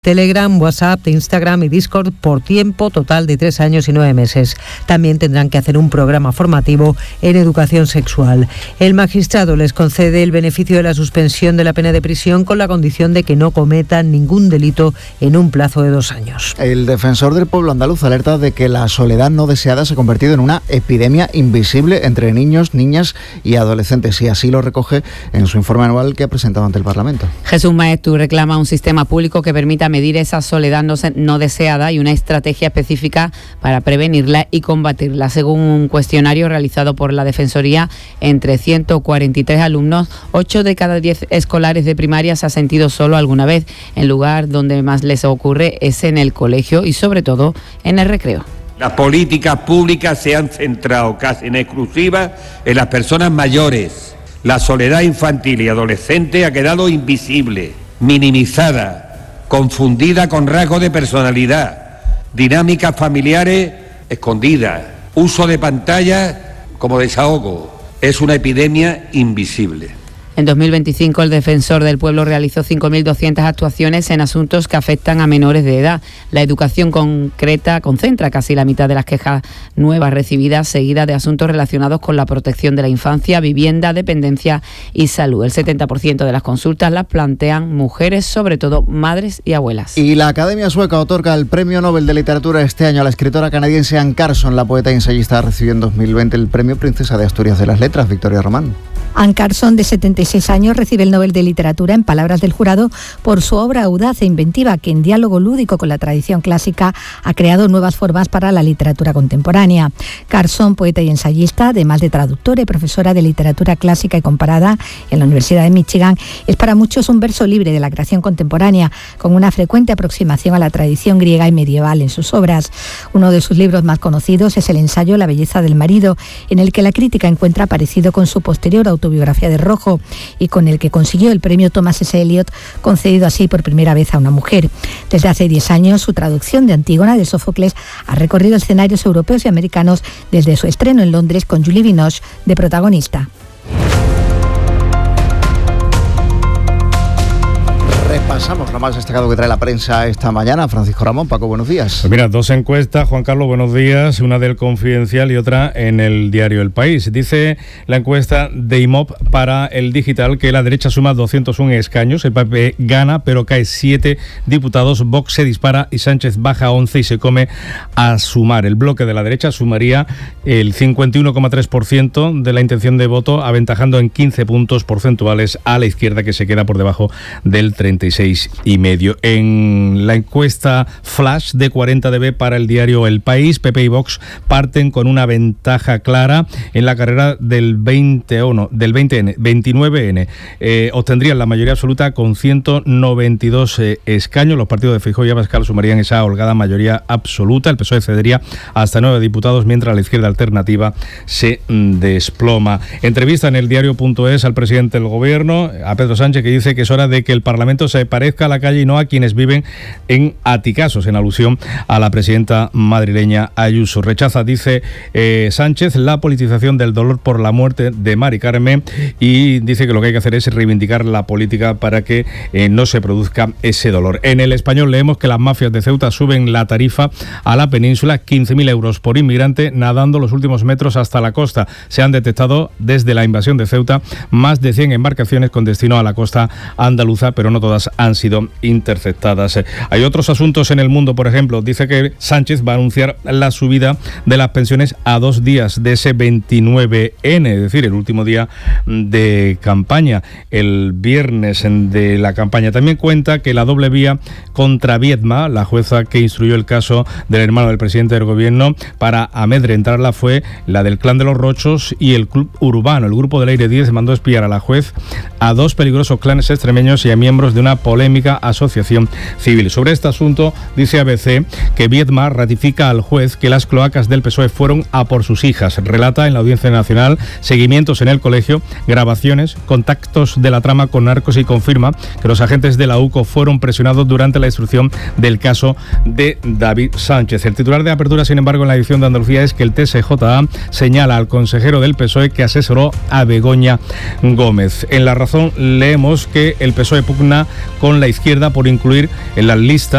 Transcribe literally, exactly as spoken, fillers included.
Telegram, WhatsApp, Instagram y Discord por tiempo total de tres años y nueve meses. También tendrán que hacer un programa formativo en educación sexual. El magistrado les concede el beneficio de la suspensión de la pena de prisión con la condición de que no cometan ningún delito en un plazo de dos años. El defensor del pueblo andaluz alerta de que la soledad no deseada se ha convertido en una epidemia invisible entre niños, niñas y adolescentes, y así lo recoge en su informe anual que ha presentado ante el Parlamento. Jesús Maestu reclama un sistema público que permita medir esa soledad no, no deseada y una estrategia específica para prevenirla y combatirla. Según un cuestionario realizado por la Defensoría, entre ciento cuarenta y tres alumnos, ocho de cada diez escolares de primaria se ha sentido solo alguna vez. El lugar donde más les ocurre es en el colegio y sobre todo en el recreo. Las políticas públicas se han centrado casi en exclusiva en las personas mayores. La soledad infantil y adolescente ha quedado invisible, minimizada, confundida con rasgos de personalidad, dinámicas familiares escondidas, uso de pantallas como desahogo. Es una epidemia invisible. En dos mil veinticinco, el Defensor del Pueblo realizó cinco mil doscientas actuaciones en asuntos que afectan a menores de edad. La educación concreta concentra casi la mitad de las quejas nuevas recibidas, seguida de asuntos relacionados con la protección de la infancia, vivienda, dependencia y salud. El setenta por ciento de las consultas las plantean mujeres, sobre todo madres y abuelas. Y la Academia Sueca otorga el Premio Nobel de Literatura este año a la escritora canadiense Anne Carson. La poeta y ensayista recibió en dos mil veinte el Premio Princesa de Asturias de las Letras. Victoria Román. Anne Carson, de setenta y seis años, recibe el Nobel de Literatura, en palabras del jurado, por su obra audaz e inventiva que, en diálogo lúdico con la tradición clásica, ha creado nuevas formas para la literatura contemporánea. Carson, poeta y ensayista, además de traductora y profesora de literatura clásica y comparada en la Universidad de Michigan, es para muchos un verso libre de la creación contemporánea, con una frecuente aproximación a la tradición griega y medieval en sus obras. Uno de sus libros más conocidos es el ensayo La belleza del marido, en el que la crítica encuentra parecido con su posterior autobiografía de Rojo y con el que consiguió el premio Thomas S. Eliot, concedido así por primera vez a una mujer. Desde hace diez años, su traducción de Antígona de Sófocles ha recorrido escenarios europeos y americanos desde su estreno en Londres con Julie Binoche de protagonista. Repasamos lo más destacado que trae la prensa esta mañana. Francisco Ramón, Paco, buenos días. Pues mira, dos encuestas, Juan Carlos, buenos días, una del Confidencial y otra en el diario El País. Dice la encuesta de I M O P para el digital que la derecha suma doscientos uno escaños, el P P gana pero cae siete diputados, Vox se dispara y Sánchez baja once y se come a Sumar. El bloque de la derecha sumaría el cincuenta y uno coma tres por ciento de la intención de voto, aventajando en quince puntos porcentuales a la izquierda, que se queda por debajo del treinta y seis y medio. En la encuesta flash de cuarenta D B para el diario El País, P P y Vox parten con una ventaja clara en la carrera del veinte o no, del veinte ene, veintinueve ene. Eh, obtendrían la mayoría absoluta con ciento noventa y dos eh, escaños. Los partidos de Feijóo y Abascal sumarían esa holgada mayoría absoluta. El P S O E cedería hasta nueve diputados, mientras la izquierda alternativa se mm, desploma. Entrevista en el diario.es al presidente del gobierno, a Pedro Sánchez, que dice que es hora de que el Parlamento se parezca a la calle y no a quienes viven en aticazos, en alusión a la presidenta madrileña Ayuso. Rechaza, dice eh, Sánchez, la politización del dolor por la muerte de Mari Carmen, y dice que lo que hay que hacer es reivindicar la política para que eh, no se produzca ese dolor. En El Español leemos que las mafias de Ceuta suben la tarifa a la península, quince mil euros por inmigrante nadando los últimos metros hasta la costa. Se han detectado desde la invasión de Ceuta más de cien embarcaciones con destino a la costa andaluza, pero no todas han sido interceptadas. Hay otros asuntos en el mundo, por ejemplo, dice que Sánchez va a anunciar la subida de las pensiones a dos días de ese veintinueve ene, es decir, el último día de campaña, el viernes de la campaña. También cuenta que la doble vía contra Viedma, la jueza que instruyó el caso del hermano del presidente del gobierno para amedrentarla, fue la del Clan de los Rochos y el Club Urbano. El grupo del Aire diez mandó espiar a la juez a dos peligrosos clanes extremeños y a miembros de una polémica asociación civil. Sobre este asunto, dice A B C que Viedma ratifica al juez que las cloacas del P S O E fueron a por sus hijas. Relata en la Audiencia Nacional seguimientos en el colegio, grabaciones, contactos de la trama con narcos, y confirma que los agentes de la U C O fueron presionados durante la instrucción del caso de David Sánchez. El titular de apertura, sin embargo, en la edición de Andalucía es que el T S J A señala al consejero del P S O E que asesoró a Begoña Gómez. En La Razón leemos que el P S O E pugna con la izquierda por incluir en las listas